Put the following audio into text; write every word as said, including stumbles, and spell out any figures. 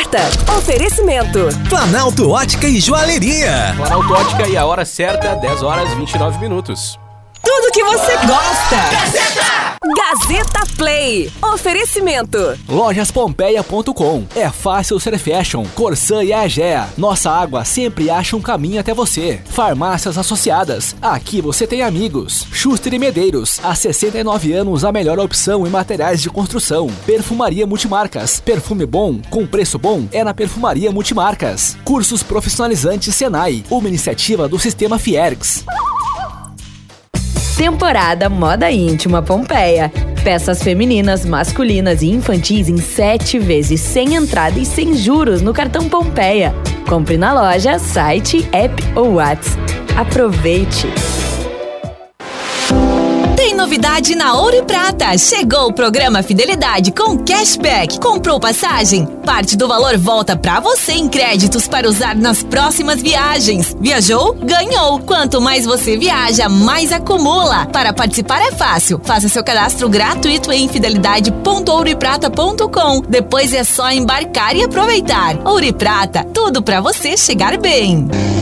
certa. Oferecimento. Planalto Ótica e Joalheria. Planalto Ótica e a hora certa, dez horas e vinte e nove minutos. Tudo que você gosta. Gazeta! Gazeta Play. Oferecimento. Lojas Pompeia ponto com. É fácil ser fashion. Corsã e Agea. Nossa água sempre acha um caminho até você. Farmácias Associadas. Aqui você tem amigos. Schuster e Medeiros. Há sessenta e nove anos a melhor opção em materiais de construção. Perfumaria Multimarcas. Perfume bom com preço bom é na Perfumaria Multimarcas. Cursos profissionalizantes Senai. Uma iniciativa do Sistema Fiergs. Temporada Moda Íntima Pompeia. Peças femininas, masculinas e infantis em sete vezes sem entrada e sem juros no cartão Pompeia. Compre na loja, site, app ou WhatsApp. Aproveite! Tem novidade na Ouro e Prata. Chegou o programa Fidelidade com cashback. Comprou passagem? Parte do valor volta pra você em créditos para usar nas próximas viagens. Viajou? Ganhou. Quanto mais você viaja, mais acumula. Para participar é fácil. Faça seu cadastro gratuito em fidelidade ponto ouro e prata ponto com. Depois é só embarcar e aproveitar. Ouro e Prata, tudo pra você chegar bem.